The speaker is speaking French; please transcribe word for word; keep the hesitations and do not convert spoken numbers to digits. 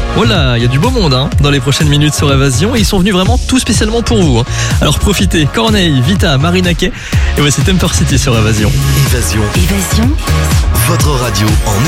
Oh là, il y a du beau monde hein, dans les prochaines minutes sur Évasion et ils sont venus vraiment tout spécialement pour vous. Hein. Alors profitez, Corneille, Vita, Marina Kaye et voici Temper City sur Évasion. Évasion. Évasion. Votre radio en